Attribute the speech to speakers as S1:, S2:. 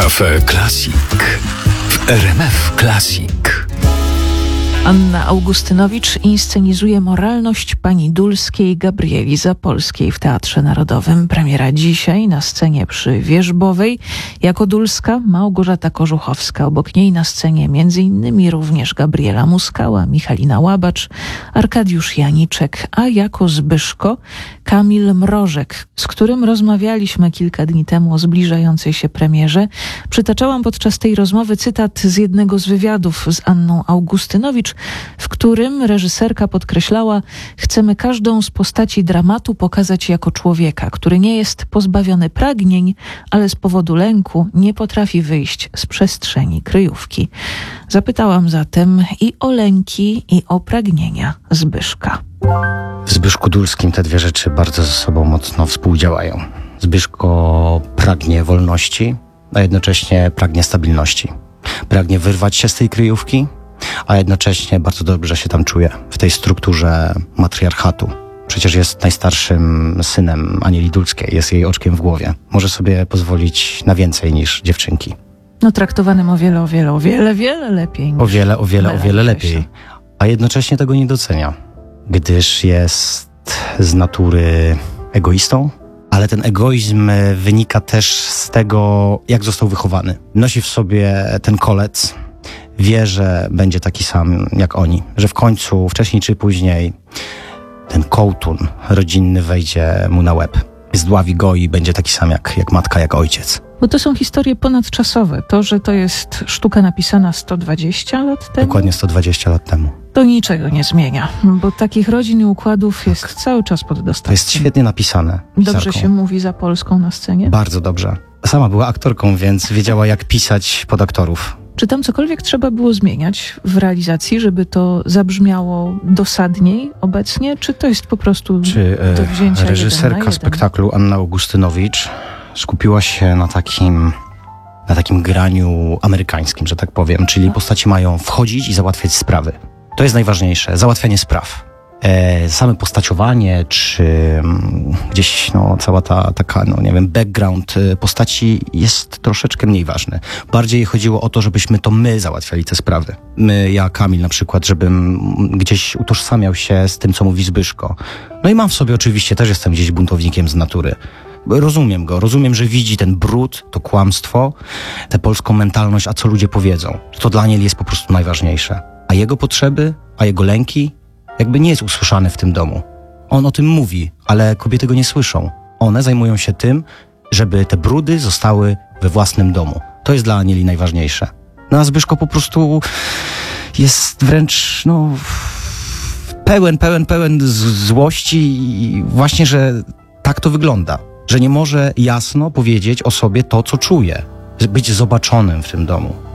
S1: Cafe Classic w RMF Classic.
S2: Anna Augustynowicz inscenizuje moralność pani Dulskiej Gabrieli Zapolskiej w Teatrze Narodowym. Premiera dzisiaj na scenie przy Wierzbowej. Jako Dulska Małgorzata Korzuchowska. Obok niej na scenie m.in. również Gabriela Muskała, Michalina Łabacz, Arkadiusz Janiczek, a jako Zbyszko Kamil Mrożek, z którym rozmawialiśmy kilka dni temu o zbliżającej się premierze. Przytaczałam podczas tej rozmowy cytat z jednego z wywiadów z Anną Augustynowicz, w którym reżyserka podkreślała: chcemy każdą z postaci dramatu pokazać jako człowieka, który nie jest pozbawiony pragnień, ale z powodu lęku nie potrafi wyjść z przestrzeni kryjówki. Zapytałam zatem i o lęki, i o pragnienia Zbyszka.
S3: W Zbyszku Dulskim te dwie rzeczy bardzo ze sobą mocno współdziałają. Zbyszko pragnie wolności, a jednocześnie pragnie stabilności. Pragnie wyrwać się z tej kryjówki, a jednocześnie bardzo dobrze się tam czuje w tej strukturze matriarchatu. Przecież jest najstarszym synem Anieli Dulskiej, jest jej oczkiem w głowie. Może sobie pozwolić na więcej niż dziewczynki.
S2: No, traktowanym o wiele lepiej.
S3: O wiele lepiej. A jednocześnie tego nie docenia, gdyż jest z natury egoistą, ale ten egoizm wynika też z tego, jak został wychowany. Nosi w sobie ten kolec, wie, że będzie taki sam jak oni, że w końcu, wcześniej czy później, ten kołtun rodzinny wejdzie mu na łeb. Zdławi go i będzie taki sam jak matka, jak ojciec.
S2: Bo to są historie ponadczasowe. To, że to jest sztuka napisana 120 lat temu?
S3: Dokładnie 120 lat temu.
S2: To niczego nie zmienia, bo takich rodzin i układów jest cały czas pod dostatkiem.
S3: To jest świetnie napisane.
S2: Dobrze się mówi Zapolską na scenie?
S3: Bardzo dobrze. Sama była aktorką, więc wiedziała, jak pisać pod aktorów.
S2: Czy tam cokolwiek trzeba było zmieniać w realizacji, żeby to zabrzmiało dosadniej obecnie? Czy to jest po prostu do wzięcia
S3: reżyserka spektaklu Anna Augustynowicz skupiła się na takim graniu amerykańskim, że tak powiem. Czyli postaci mają wchodzić i załatwiać sprawy. To jest najważniejsze. Załatwianie spraw. Same postaciowanie, czy gdzieś cała ta taka, background postaci jest troszeczkę mniej ważny. Bardziej chodziło o to, żebyśmy to my załatwiali te sprawy. Ja, Kamil na przykład, żebym gdzieś utożsamiał się z tym, co mówi Zbyszko. No i mam w sobie oczywiście, też jestem gdzieś buntownikiem z natury. Rozumiem go, rozumiem, że widzi ten brud, to kłamstwo, tę polską mentalność, a co ludzie powiedzą. To dla niej jest po prostu najważniejsze. A jego potrzeby, a jego lęki jakby nie jest usłyszany w tym domu. On o tym mówi, ale kobiety go nie słyszą. One zajmują się tym, żeby te brudy zostały we własnym domu. To jest dla Anieli najważniejsze. No a Zbyszko po prostu jest wręcz, pełen złości i właśnie, że tak to wygląda. Że nie może jasno powiedzieć o sobie to, co czuje. Być zobaczonym w tym domu.